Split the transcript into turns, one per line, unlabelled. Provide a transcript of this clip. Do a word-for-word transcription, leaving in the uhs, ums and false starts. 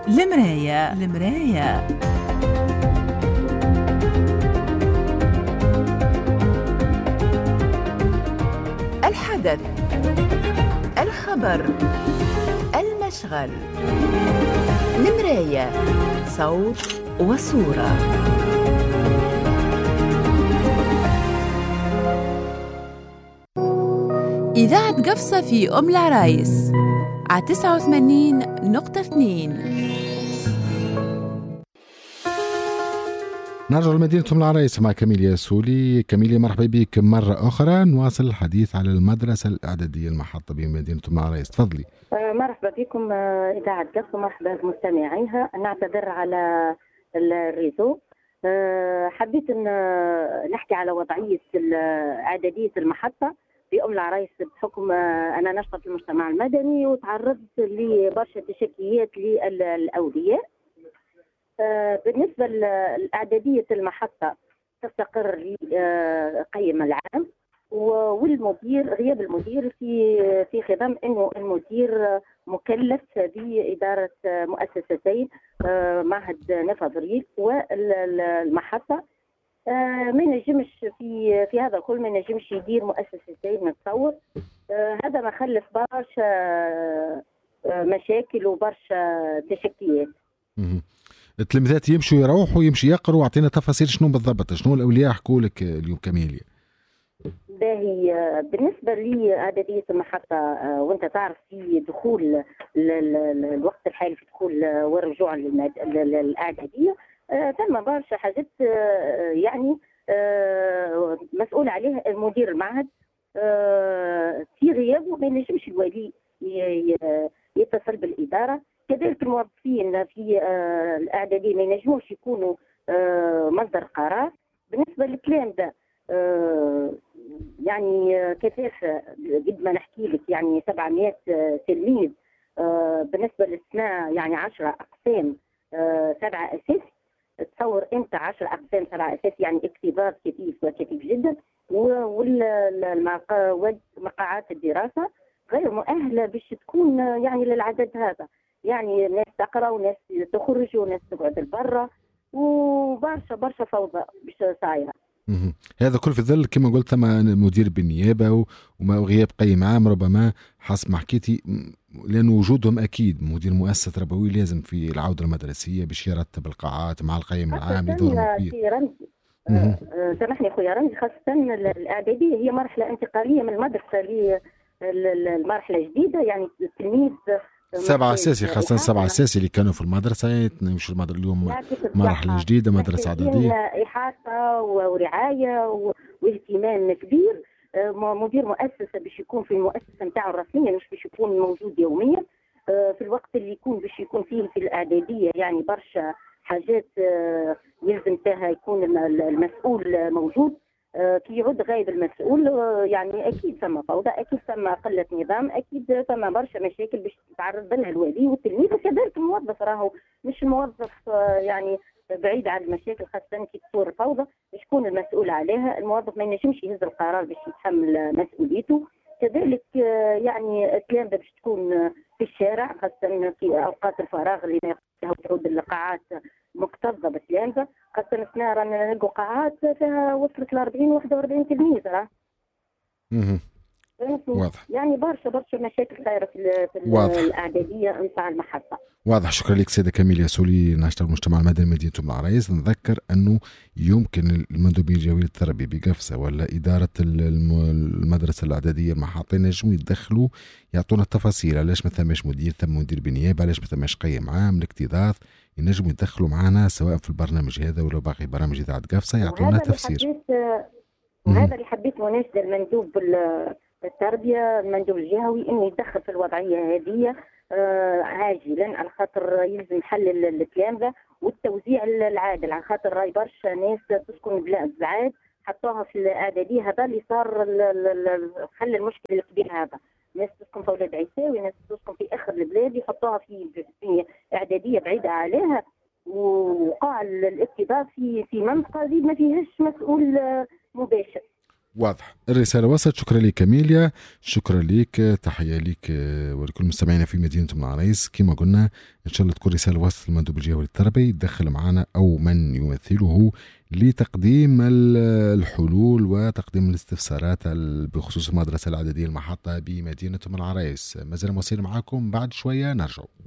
المراية المراية الحدث، الخبر، المشغل. المراية، صوت وصورة. إذاعة قفصة في أم العرايس على تسعة وثمانين نقطة اثنين.
نرجع لمدينة أم العرايس مع كاميليا سولي. كاميليا، مرحبا بك مرة أخرى. نواصل الحديث على المدرسة الإعدادية المحطة بمدينة أم العرايس. تفضلي.
مرحبا بكم إذاعة قفصة، مرحبا بمستمعيها. نعتذر على الريزو. حبيت أن نحكي على وضعية إعدادية المحطة في أم العرايس بحكم أنا نشطة في المجتمع المدني وتعرضت لبرشا تشكيات للأولياء. بالنسبة لإعدادية المحطة تستقر لقيم العام، والمدير غياب المدير في في خضم انه المدير مكلف بإدارة مؤسستين، معهد نفاذريل والمحطة. ما ينجمش في في هذا الكل، ما ينجمش يدير مؤسستين. نتصور هذا ما خلف برشا مشاكل وبرشا تشكيات.
التلاميذات يمشوا يروحوا يمشي يقروا. اعطينا تفاصيل شنو بالضبط، شنو الاولياء حكوا لك اليوم كاميليا؟
باهي، بالنسبه لاعداديه المحطه، وانت تعرف في دخول الوقت الحالي في دخول والرجوع للاعداديه، ثم برشا حاجات يعني مسؤول عليها المدير المعهد. في غيابه ما ينجمش الولي يتصل بالاداره. كذلك الموظفين في الاعداديه ما ينجموش يكونوا مصدر قرار. بالنسبه للكلام ده يعني كثافه قد ما نحكي لك، يعني سبعمائة تلميذ. بالنسبه للسنه يعني عشرة اقسام سبعه اساس. تصور انت عشرة اقسام سبعه اساس، يعني اكتظاظ كثيف وكثيف جدا. والمقاعات الدراسه غير مؤهله باش تكون يعني للعدد هذا. يعني ناس تقرا وناس تخرج وناس تقعد لبرا، وبرشا برشا فوضى باش صايره.
هذا كل في ظل كما قلت ثم مدير بالنيابه وما غياب قيم عام، ربما حسب ما حكيتي، لأن وجودهم أكيد مدير مؤسسة تربوي لازم في العودة المدرسية باش يرتب القاعات مع القيم العام يدور كبير.
سامحني خويا رمزي، خاصة الإعدادية هي مرحلة انتقالية من المدرسة للمرحلة الجديدة. يعني التلميذ
سبعة أساسي، خاصة سبعة أساسي اللي كانوا في المدرسة يمشوا المدرسة اليوم مرحلة جديدة، مدرسة إعدادية.
إحاطة ورعاية واهتمام كبير. مدير مؤسسة باش يكون في المؤسسة نتاعو الرسمية، مش باش يكون موجود يوميا في الوقت اللي يكون باش يكون فيه في الإعدادية. يعني برشا حاجات يلزم فيها يكون المسؤول موجود. كي يعود غايب المسؤول يعني اكيد ثم فوضى، اكيد ثم قله نظام، اكيد ثم برشا مشاكل باش تتعرض لها الوالي والتلميذ. وكذلك الموظف راهو مش الموظف يعني بعيد عن المشاكل، خاصه كي تصور فوضى شكون المسؤول عليها؟ الموظف ما ينجمش يهز القرار باش يتحمل مسؤوليته. كذلك يعني الكلام باش تكون في الشارع، خاصه في اوقات الفراغ اللي ما تعود القاعات مكتظه بالتلامذه. خاصه السنه رانا نلقوا قاعات فيها وصلت ل أربعين واحد وأربعين تلميذ. راه
واضح.
يعني برشا برشا مشاكل صايره في, في الاعداديه نتاع المحطه.
واضح. شكرا لك سيده كاميليا سولي، ناشطه المجتمع المدني مدينه أم العرايس. نذكر انه يمكن المندوبين الجوي التربيه بقفصه ولا اداره المدرسه الاعداديه المحطه ينجموا يتدخلوا، يعطونا التفاصيل علاش ما ثماش مدير، ثم مدير بالنيابه، علاش ما ثماش قيم عام، الاكتظاظ. ينجموا يتدخلوا معنا سواء في البرنامج هذا ولا باقي برامج اذاعه قفصه، يعطونا تفسير.
وهذا اللي حبيت مناشده المندوب التربيه، المندوب الجهوي، انه يتدخل في الوضعيه هذه آه عاجلا، على خاطر يلزم حل الكلام ذا والتوزيع العادل. على خاطر راي برشا ناس تسكن بلاد بعاد حطوها في الاعداديه. هذا اللي صار حل المشكله الكبير هذا. ناس تسكن في ولاد عيساوي، ناس تسكن في اخر البلاد، يحطوها في في اعداديه بعيده عليها، وقع الاكتظاظ في في منطقه زي ما فيهاش مسؤول مباشر.
واضح، الرسالة وصلت. شكرا لك كاميليا، شكرا لك، تحية لك ولكل مستمعينا في مدينة أم العريس. كما قلنا إن شاء الله تكون رسالة وصلت المندوب الجهوي التربي يتدخل معنا أو من يمثله لتقديم الحلول وتقديم الاستفسارات بخصوص المدرسة الإعدادية المحطة بمدينة أم العريس. ما زلنا مواصلين معكم، بعد شوية نرجع.